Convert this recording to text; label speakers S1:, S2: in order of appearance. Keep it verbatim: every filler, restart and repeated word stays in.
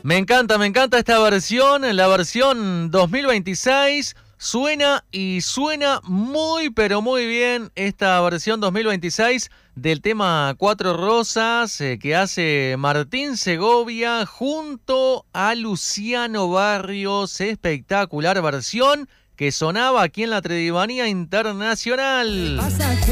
S1: Me encanta, me encanta esta versión, la versión dos mil veintiséis. Suena y suena muy, pero muy bien esta versión dos mil veintiséis del tema Cuatro Rosas eh, que hace Martín Segovia junto a Luciano Barrios. Espectacular versión que sonaba aquí en la Tredivanía Internacional.